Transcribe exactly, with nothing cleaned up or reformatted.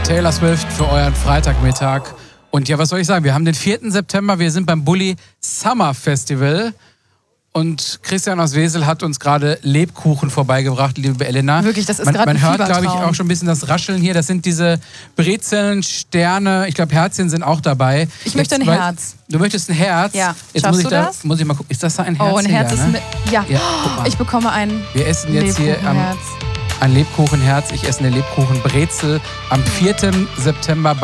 Taylor Swift für euren Freitagmittag. Und ja, was soll ich sagen? Wir haben den vierten September, wir sind beim Bulli Summer Festival. Und Christian aus Wesel hat uns gerade Lebkuchen vorbeigebracht, liebe Elena. Wirklich, das ist Man, gerade ein man hört, glaube ich, Fiebertraum. auch schon ein bisschen das Rascheln hier. Das sind diese Brezeln, Sterne, ich glaube, Herzchen sind auch dabei. Ich möchte ein Jetzt, weil- Herz. Du möchtest ein Herz? Ja. Jetzt Schaffst muss ich du da, das? muss ich mal gucken. Ist das da ein Herz? Oh, ein Herz ja, ist ne? mit. Ja, Ja, guck mal. ich bekomme ein Wir essen jetzt hier am, Lebkuchenherz. ein Lebkuchenherz. Ich esse eine Lebkuchenbrezel am vierten September